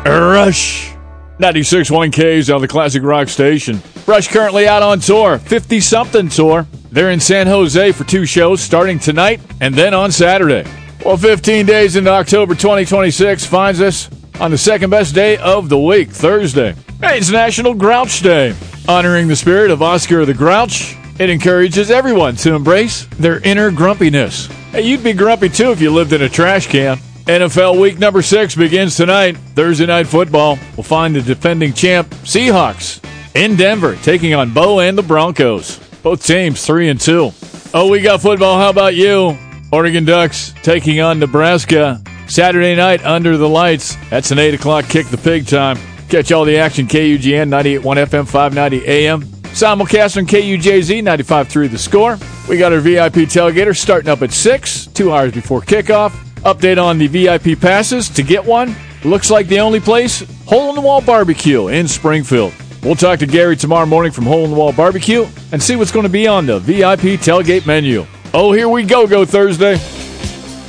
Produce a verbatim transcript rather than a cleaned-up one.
Rush. ninety-six point one K's on the Classic Rock Station. Rush currently out on tour, fifty-something tour. They're in San Jose for two shows starting tonight and then on Saturday. Well, fifteen days into October twenty twenty-six finds us on the second best day of the week, Thursday. Hey, it's National Grouch Day. Honoring the spirit of Oscar the Grouch, it encourages everyone to embrace their inner grumpiness. Hey, you'd be grumpy too if you lived in a trash can. N F L Week number six begins tonight. Thursday Night Football will find the defending champ Seahawks in Denver taking on Bo and the Broncos. Both teams three and two. Oh, we got football. How about you? Oregon Ducks taking on Nebraska Saturday night under the lights. That's an eight o'clock kick the pig time. Catch all the action K U G N ninety-eight point one F M five ninety A M. Simulcast on K U J Z ninety-five point three The Score. We got our V I P tailgater starting up at six, two hours before kickoff. Update on the V I P passes. To get one, looks like the only place, Hole in the Wall Barbecue in Springfield. We'll talk to Gary tomorrow morning from Hole in the Wall Barbecue and see what's going to be on the V I P tailgate menu. Oh, here we go, go Thursday.